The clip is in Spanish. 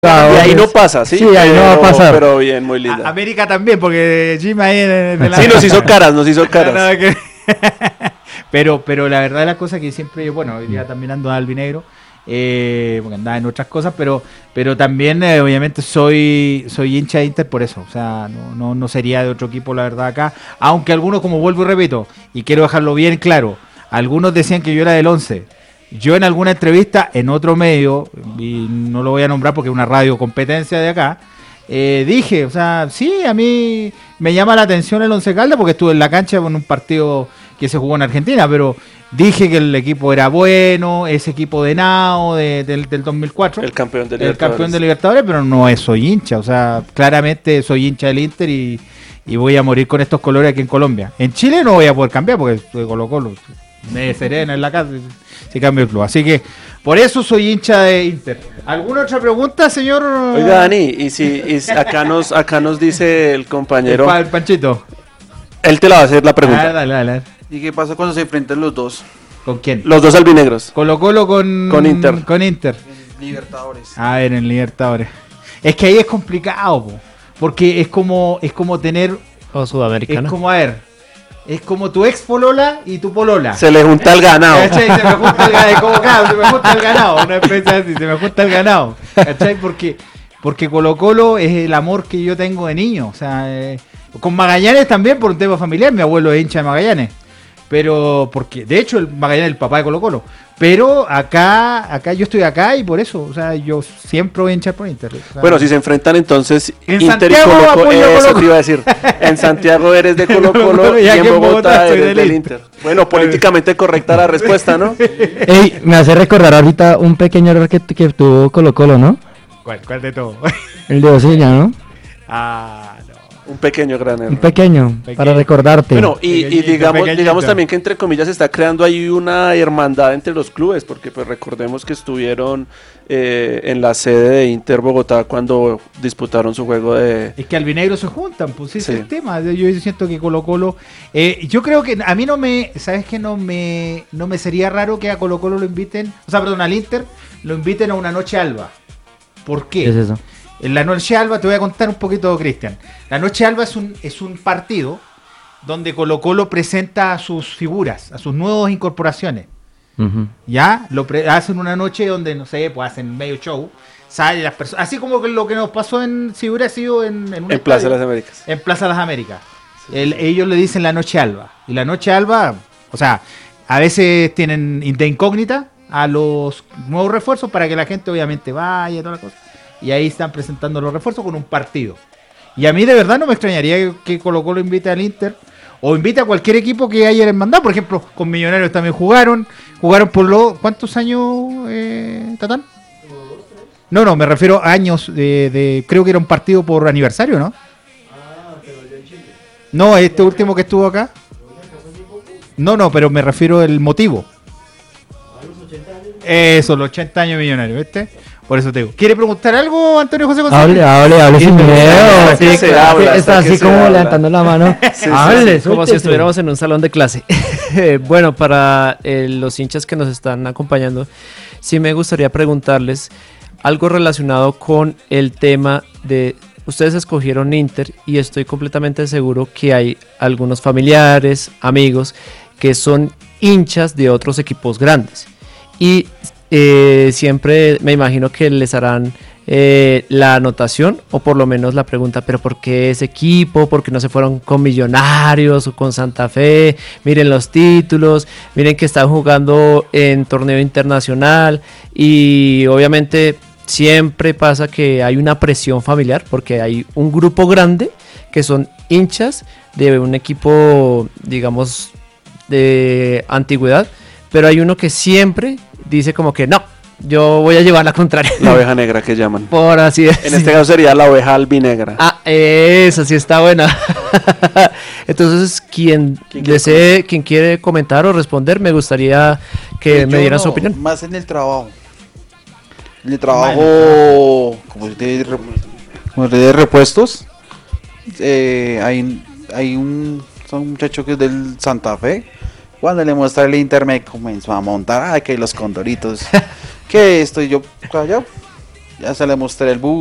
Y ahí no pasa, ¿sí? Sí, ahí no va a pasar. Pero bien, muy linda. América también, porque Jim ahí de la... Sí, nos hizo caras. Nada que... pero la verdad la cosa que siempre, bueno, hoy día también ando albinegro, porque andaba en otras cosas, pero también obviamente soy hincha de Inter por eso, o sea, no sería de otro equipo la verdad acá, aunque algunos, como vuelvo y repito, y quiero dejarlo bien claro, algunos decían que yo era del 11. Yo en alguna entrevista en otro medio, y no lo voy a nombrar porque es una radio competencia de acá, dije, o sea, sí, a mí me llama la atención el Once Caldas porque estuve en la cancha con un partido que se jugó en Argentina, pero dije que el equipo era bueno, ese equipo de Nao del 2004. El campeón de Libertadores. El campeón de Libertadores, pero no soy hincha, o sea, claramente soy hincha del Inter y voy a morir con estos colores aquí en Colombia. En Chile no voy a poder cambiar porque soy Colo-Colo. Me serena en la casa si cambio el club. Así que por eso soy hincha de Inter. ¿Alguna otra pregunta, señor? Oiga, Dani, y acá nos dice el compañero. El Panchito. Él te la va a hacer la pregunta. Dale. ¿Y qué pasa cuando se enfrentan los dos? ¿Con quién? Los dos albinegros. Colo-Colo con Inter. Con Inter. Libertadores. A ver, en Libertadores. Es que ahí es complicado, porque es como tener... O Sudamericana. Es como, a ver... Es como tu ex polola y tu polola. Se le junta el ganado. ¿Cachai? Se me junta el ganado. Como, claro, se me junta el ganado. Una especie así, se me junta el ganado. ¿Cachai? Porque Colo-Colo es el amor que yo tengo de niño. O sea, con Magallanes también por un tema familiar. Mi abuelo es hincha de Magallanes. Pero, porque, de hecho, el Magallanes es el papá de Colo-Colo. Pero acá yo estoy acá y por eso, o sea, yo siempre voy a hinchar por Inter. O sea, bueno, si se enfrentan entonces en Inter Santiago y Colo-Colo, apoyo eso Colo-Colo. te iba a decir. En Santiago eres de Colo-Colo y en Bogotá eres del Inter. Bueno, políticamente correcta la respuesta, ¿no? Ey, me hace recordar ahorita un pequeño error que tuvo Colo-Colo, ¿no? ¿Cuál de todo? El de Osilla, ¿no? Un pequeño gran error. Un pequeño, para recordarte. Bueno, y Pequeñito. digamos también que entre comillas se está creando ahí una hermandad entre los clubes, porque pues recordemos que estuvieron en la sede de Inter Bogotá cuando disputaron su juego de... Es que albinegros se juntan, pues ese Sí. es el tema. Yo siento que Colo-Colo... yo creo que a mí no me... ¿Sabes qué? No me sería raro que a Colo-Colo lo inviten... O sea, perdón, al Inter lo inviten a una noche alba. ¿Por qué? ¿Qué es eso? En la noche alba, te voy a contar un poquito, Cristian. La noche alba es un partido donde Colo-Colo presenta a sus figuras, a sus nuevas incorporaciones. Uh-huh. Ya, hacen una noche donde, no sé, pues hacen medio show, salen las personas, así como que lo que nos pasó si hubiera sido en un En Plaza de las Américas. en Plaza de las Américas. Ellos le dicen la noche alba. Y la noche alba, o sea, a veces tienen de incógnita a los nuevos refuerzos para que la gente obviamente vaya y toda la cosa. Y ahí están presentando los refuerzos con un partido. Y a mí de verdad no me extrañaría que Colo-Colo invite al Inter o invite a cualquier equipo que haya hermandad. Por ejemplo, con Millonarios también jugaron por ¿cuántos años, Tatán? No, me refiero a años creo que era un partido por aniversario, ¿no? No, este último que estuvo acá. No, pero me refiero al motivo. Eso, los 80 años de Millonarios, ¿viste? Por eso te digo. ¿Quiere preguntar algo, Antonio José González? Hable sin miedo. Sí, se habla, Está así se como habla. levantando la mano. Hable, Como si suéltese. estuviéramos en un salón de clase. Bueno, para los hinchas que nos están acompañando, sí me gustaría preguntarles algo relacionado con el tema de... Ustedes escogieron Inter y estoy completamente seguro que hay algunos familiares, amigos, que son hinchas de otros equipos grandes. Y siempre me imagino que les harán la anotación o por lo menos la pregunta, pero ¿por qué ese equipo? ¿Por qué no se fueron con Millonarios o con Santa Fe? Miren los títulos, miren que están jugando en torneo internacional y obviamente siempre pasa que hay una presión familiar porque hay un grupo grande que son hinchas de un equipo, digamos, de antigüedad, pero hay uno que siempre dice como que no, yo voy a llevar la contraria. La oveja negra que llaman. Por así decirlo. En este caso sería la oveja albinegra. Ah, esa sí está buena. Entonces, quien desee, quien quiere comentar o responder, me gustaría que me dieran su opinión. Más en el trabajo. En el trabajo, como de repuestos, hay un muchacho que es del Santa Fe. Cuando le mostré el Inter me comenzó a montar, ay, que los condoritos, que estoy yo callado. Ya se le mostré el bus.